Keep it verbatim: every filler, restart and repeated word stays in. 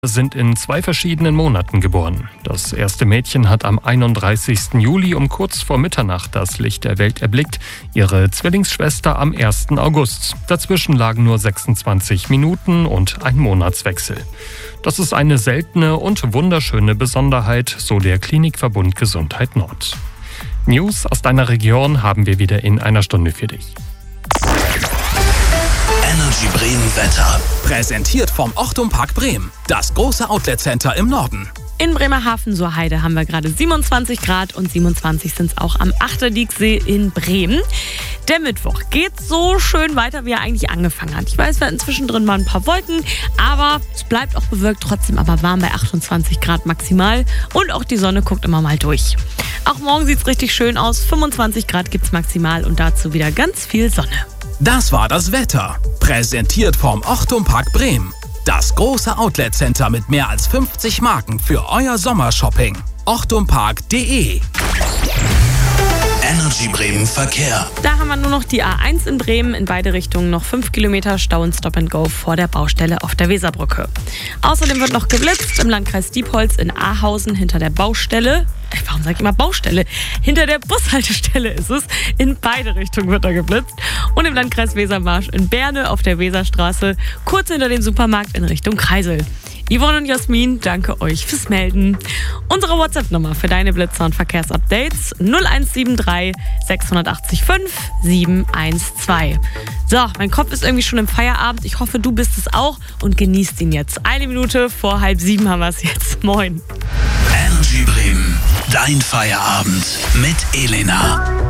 Sind in zwei verschiedenen Monaten geboren. Das erste Mädchen hat am einunddreißigsten Juli um kurz vor Mitternacht das Licht der Welt erblickt, ihre Zwillingsschwester am ersten August. Dazwischen lagen nur sechsundzwanzig Minuten und ein Monatswechsel. Das ist eine seltene und wunderschöne Besonderheit, so der Klinikverbund Gesundheit Nord. News aus deiner Region haben wir wieder in einer Stunde für dich. Energy Bremen Wetter. Präsentiert vom Ochtum Park Bremen, das große Outlet-Center im Norden. In Bremerhaven zur Heide haben wir gerade siebenundzwanzig Grad und siebenundzwanzig sind es auch am Achterdiek-See in Bremen. Der Mittwoch geht so schön weiter, wie er eigentlich angefangen hat. Ich weiß, wir hatten zwischendrin mal ein paar Wolken, aber es bleibt auch bewölkt, trotzdem aber warm bei achtundzwanzig Grad maximal und auch die Sonne guckt immer mal durch. Auch morgen sieht es richtig schön aus, fünfundzwanzig Grad gibt es maximal und dazu wieder ganz viel Sonne. Das war das Wetter. Präsentiert vom Ochtum Park Bremen. Das große Outlet-Center mit mehr als fünfzig Marken für euer Sommershopping. ochtumpark punkt de. Energy Bremen Verkehr. Da haben wir nur noch die A eins in Bremen, in beide Richtungen noch fünf Kilometer Stau und Stop and Go vor der Baustelle auf der Weserbrücke. Außerdem wird noch geblitzt im Landkreis Diepholz in Ahausen hinter der Baustelle. Warum sage ich immer Baustelle? Hinter der Bushaltestelle ist es. In beide Richtungen wird da geblitzt. Und im Landkreis Wesermarsch in Berne auf der Weserstraße, kurz hinter dem Supermarkt in Richtung Kreisel. Yvonne und Jasmin, danke euch fürs Melden. Unsere WhatsApp-Nummer für deine Blitzer- und Verkehrsupdates null eins sieben drei sechs acht fünf sieben eins zwei. So, mein Kopf ist irgendwie schon im Feierabend. Ich hoffe, du bist es auch und genießt ihn jetzt. Eine Minute vor halb sieben haben wir es jetzt. Moin. Energy Bremen, dein Feierabend mit Elena.